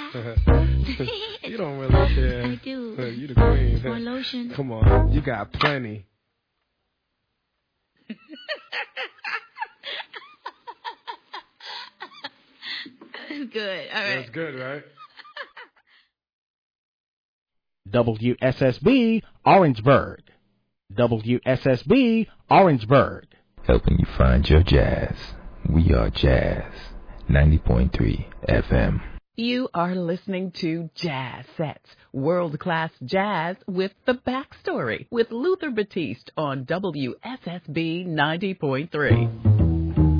You don't really care. I do. You the queen. More lotion. Come on, you got plenty. That's good. All right. That's good, right? WSSB Orangeburg. WSSB Orangeburg. Helping you find your jazz. We are Jazz 90.3 FM. You are listening to Jazz Sets, world-class jazz with the backstory, with Luther Batiste on WSSB 90.3.